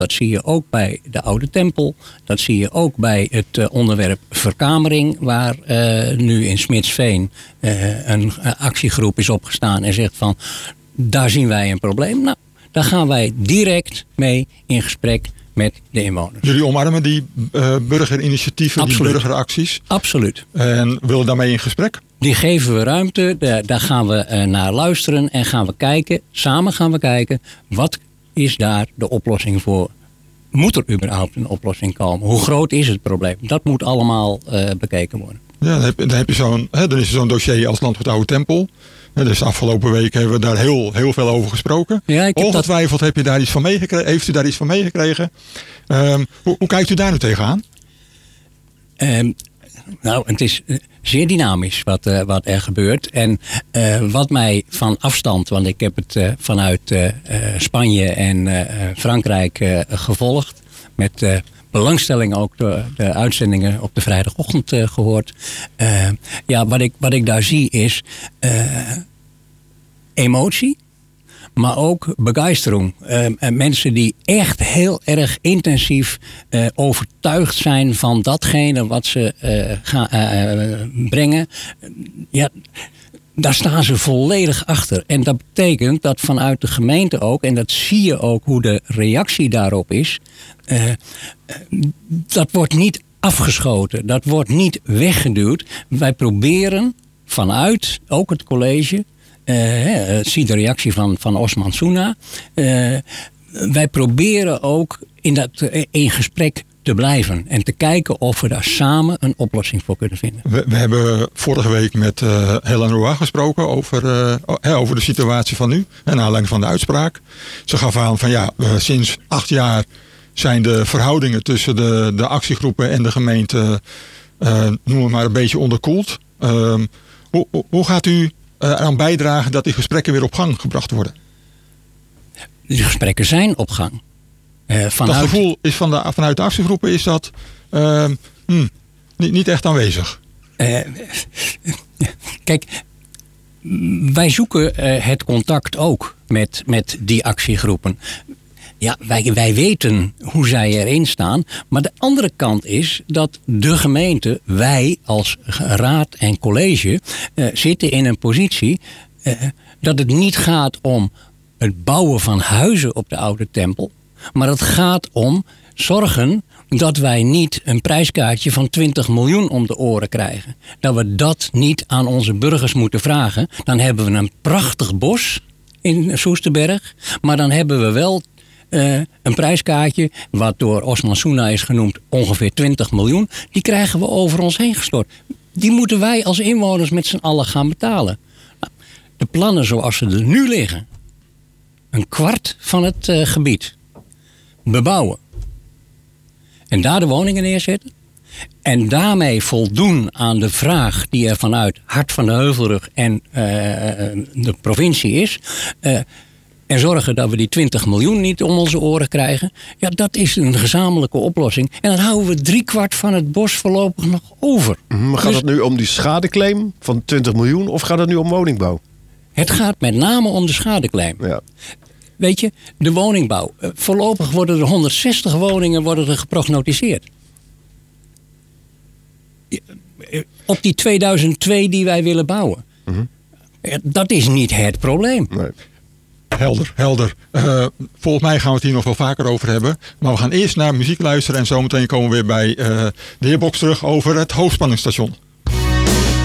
Dat zie je ook bij de Oude Tempel. Dat zie je ook bij het onderwerp verkamering. Waar nu in Smitsveen een actiegroep is opgestaan en zegt van, daar zien wij een probleem. Nou, daar gaan wij direct mee in gesprek met de inwoners. Jullie omarmen die burgerinitiatieven, Absoluut. Die burgeracties? Absoluut. En willen daarmee in gesprek? Die geven we ruimte, daar gaan we naar luisteren en gaan we kijken. Samen gaan we kijken, wat is daar de oplossing voor? Moet er überhaupt een oplossing komen? Hoe groot is het probleem? Dat moet allemaal bekeken worden. Ja, dan heb je dan is er zo'n dossier als Landgoed Oude Tempel. Dus afgelopen week hebben we daar heel veel over gesproken. Ja, Ongetwijfeld heeft u daar iets van meegekregen. Hoe kijkt u daar nu tegenaan? Nou, het is zeer dynamisch wat er gebeurt. En wat mij van afstand, want ik heb het vanuit Spanje en Frankrijk gevolgd. Met belangstelling ook de uitzendingen op de vrijdagochtend gehoord. Wat ik daar zie is emotie. Maar ook begeistering. Mensen die echt heel erg intensief overtuigd zijn van datgene wat ze gaan brengen. Daar staan ze volledig achter. En dat betekent dat vanuit de gemeente ook, en dat zie je ook hoe de reactie daarop is. Dat wordt niet afgeschoten. Dat wordt niet weggeduwd. Wij proberen vanuit ook het college. Zie de reactie van Osman Souna. Wij proberen ook in gesprek te blijven. En te kijken of we daar samen een oplossing voor kunnen vinden. We hebben vorige week met Helen Roa gesproken over de situatie van nu. En naar aanleiding van de uitspraak. Ze gaf aan van sinds 8 jaar zijn de verhoudingen tussen de actiegroepen en de gemeente noem het maar een beetje onderkoeld. Hoe gaat u eraan bijdragen dat die gesprekken weer op gang gebracht worden? Die gesprekken zijn op gang. Dat gevoel is vanuit de actiegroepen is dat niet echt aanwezig. Kijk, wij zoeken het contact ook met die actiegroepen. Ja, wij weten hoe zij erin staan. Maar de andere kant is dat de gemeente, wij als raad en college, zitten in een positie dat het niet gaat om het bouwen van huizen op de Oude Tempel. Maar het gaat om zorgen dat wij niet een prijskaartje van 20 miljoen om de oren krijgen. Dat we dat niet aan onze burgers moeten vragen. Dan hebben we een prachtig bos in Soesterberg. Maar dan hebben we wel een prijskaartje, wat door Osman Souna is genoemd, ongeveer 20 miljoen. Die krijgen we over ons heen gestort. Die moeten wij als inwoners met z'n allen gaan betalen. Nou, de plannen zoals ze er nu liggen. 1/4 van het gebied. Bebouwen. En daar de woningen neerzetten. En daarmee voldoen aan de vraag die er vanuit Hart van de Heuvelrug en de provincie is. En zorgen dat we die 20 miljoen niet om onze oren krijgen. Ja, dat is een gezamenlijke oplossing. En dan houden we 3/4 van het bos voorlopig nog over. Maar gaat het nu om die schadeclaim van 20 miljoen of gaat het nu om woningbouw? Het gaat met name om de schadeclaim. Ja. Weet je, de woningbouw. Voorlopig worden er 160 woningen geprognotiseerd. Op die 2002 die wij willen bouwen. Mm-hmm. Dat is niet het probleem. Nee. Helder. Volgens mij gaan we het hier nog wel vaker over hebben. Maar we gaan eerst naar muziek luisteren. En zometeen komen we weer bij de heer Boks terug over het hoogspanningsstation.